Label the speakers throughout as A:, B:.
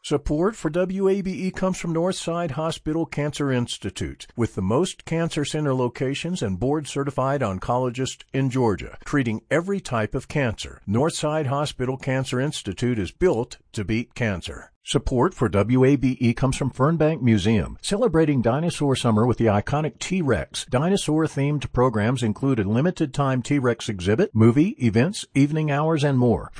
A: Support for WABE comes from Northside Hospital Cancer Institute, with the most cancer center locations and board-certified oncologists in Georgia, treating every type of cancer. Northside Hospital Cancer Institute is built to beat cancer. Support for WABE comes from Fernbank Museum, celebrating dinosaur summer with the iconic T-Rex. Dinosaur-themed programs include a limited-time T-Rex exhibit, movie, events, evening hours, and more.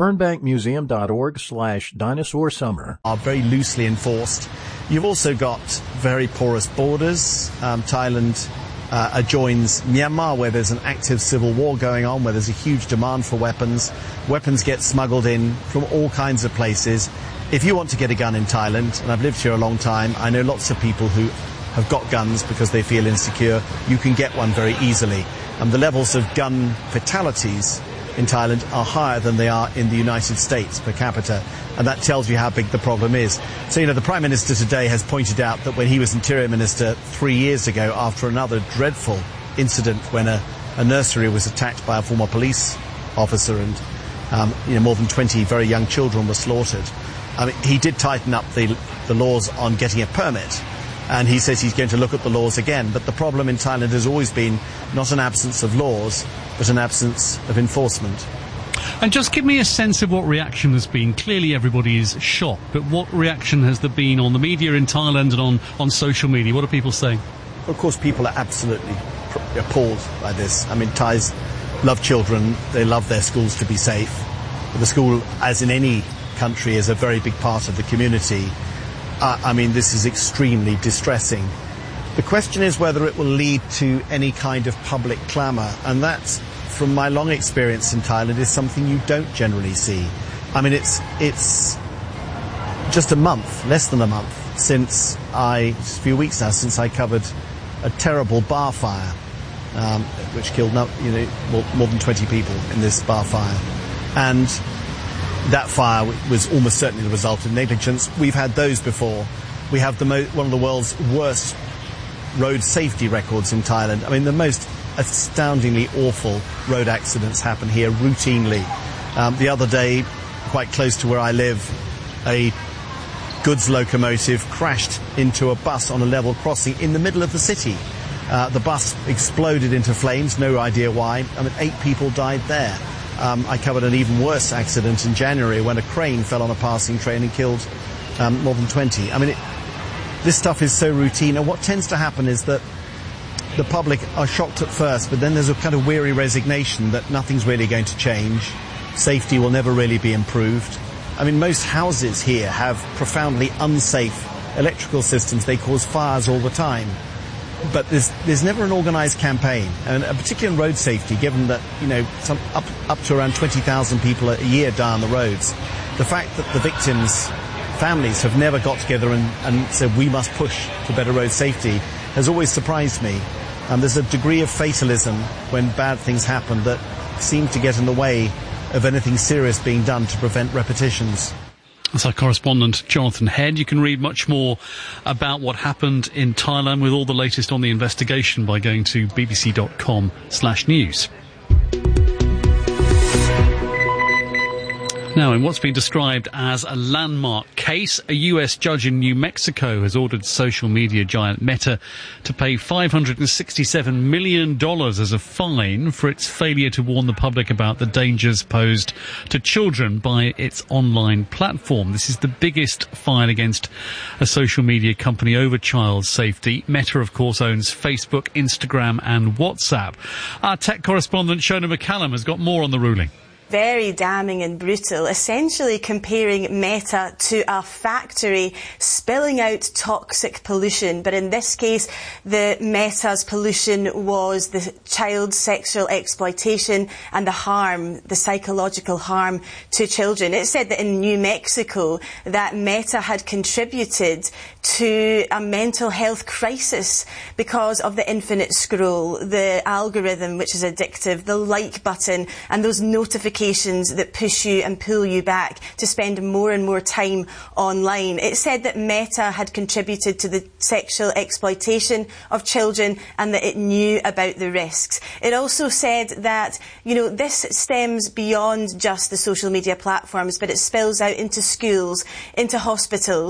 A: Fernbankmuseum.org/dinosaur summer.
B: Are very loosely enforced. You've also got very porous borders. Thailand adjoins Myanmar, where there's an active civil war going on, where there's a huge demand for weapons. Weapons get smuggled in from all kinds of places. If you want to get a gun in Thailand, and I've lived here a long time, I know lots of people who have got guns because they feel insecure. You can get one very easily. And the levels of gun fatalities in Thailand are higher than they are in the United States per capita. And that tells you how big the problem is. So, the Prime Minister today has pointed out that when he was Interior Minister 3 years ago, after another dreadful incident when a nursery was attacked by a former police officer and more than 20 very young children were slaughtered, he did tighten up the laws on getting a permit, and he says he's going to look at the laws again. But the problem in Thailand has always been not an absence of laws, but an absence of enforcement.
C: And just give me a sense of what reaction has been. Clearly everybody is shocked, but what reaction has there been on the media in Thailand and on social media? What are people saying?
B: Of course, people are absolutely appalled by this. Thais love children. They love their schools to be safe. But the school, as in any country, is a very big part of the community. This is extremely distressing. The question is whether it will lead to any kind of public clamour, and that, from my long experience in Thailand, is something you don't generally see. It's just a month, less than a month, just a few weeks now, since I covered a terrible bar fire, which killed more than 20 people in this bar fire. And that fire was almost certainly the result of negligence. We've had those before. We have one of the world's worst road safety records in Thailand. The most astoundingly awful road accidents happen here routinely. The other day, quite close to where I live, a goods locomotive crashed into a bus on a level crossing in the middle of the city. The bus exploded into flames, no idea why. 8 people died there. I covered an even worse accident in January when a crane fell on a passing train and killed more than 20. This stuff is so routine, and what tends to happen is that the public are shocked at first, but then there's a kind of weary resignation that nothing's really going to change. Safety will never really be improved. Most houses here have profoundly unsafe electrical systems. They cause fires all the time. But there's never an organised campaign, and particularly in road safety, given that up to around 20,000 people a year die on the roads. The fact that the victims' families have never got together and said we must push for better road safety has always surprised me. There's a degree of fatalism when bad things happen that seem to get in the way of anything serious being done to prevent repetitions.
C: That's our correspondent, Jonathan Head. You can read much more about what happened in Thailand with all the latest on the investigation by going to bbc.com/news. Now, in what's been described as a landmark case, a US judge in New Mexico has ordered social media giant Meta to pay $567 million as a fine for its failure to warn the public about the dangers posed to children by its online platform. This is the biggest fine against a social media company over child safety. Meta, of course, owns Facebook, Instagram and WhatsApp. Our tech correspondent, Shona McCallum, has got more on the ruling.
D: Very damning and brutal, essentially comparing Meta to a factory spilling out toxic pollution. But in this case, the Meta's pollution was the child sexual exploitation and the psychological harm to children. It said that in New Mexico that Meta had contributed to a mental health crisis because of the infinite scroll, the algorithm which is addictive, the like button and those notifications that push you and pull you back to spend more and more time online. It said that Meta had contributed to the sexual exploitation of children and that it knew about the risks. It also said that, this stems beyond just the social media platforms, but it spills out into schools, into hospitals,